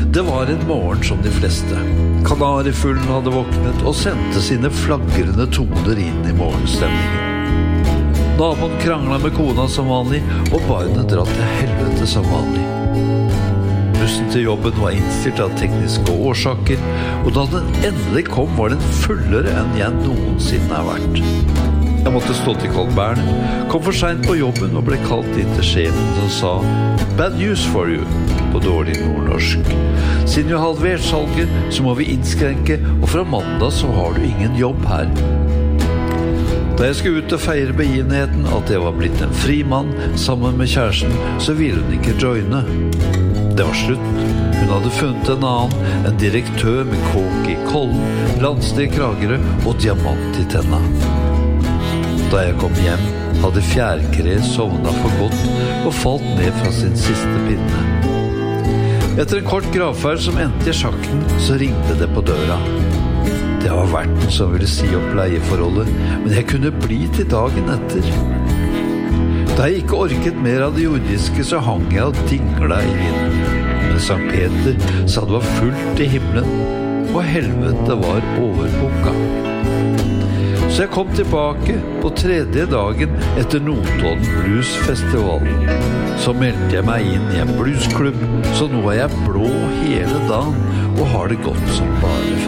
Det var en morgen som de fleste. Kanarifuglen hadde våknet og sendte sine flagrende toner inn i morgenstemningen. Naboen kranglet med kona som vanlig, og barnet dratt til helvete som vanlig. Bussen til jobben var innstilt av tekniske årsaker, og da den endelig kom var den fullere enn jeg noensinne har vært. Jeg måtte stå til Carl Berner, kom for sent på jobben og ble kalt inn til sjefen som sa «Bad news for you» på dårlig nordnorsk. Siden vi har halvert salget, så må vi innskrenke, og fra mandag så har du ingen jobb her. Da jeg skulle ut og feire begivenheten at jeg var blitt en fri mann sammen med kjæresten, så ville hun ikke joine. Det var slutt. Hun hadde funnet en annen, en direktør med kåk i kollen, landste i Kragerø og diamant i tenna. Da jeg kom hjem, hadde fjærkre sovnet for godt og falt ned fra sin siste pinne. Etter en kort gravferd som endte i sjakten, så ringte det på døra. Det var verten som ville si opp leieforholdet, men jeg kunne bli til dagen etter. Da jeg ikke orket mer av det jordiske, så hang jeg og dinglet i vinden. Men Sankt Peter sa det var fullt i himmelen, og helvete var overboka. Så jeg kom tilbake på 3. dagen etter Notodden Blues Festival. Så meldte jeg meg inn i en bluesklubb, så nå er jeg blå hele dagen og har det godt som bare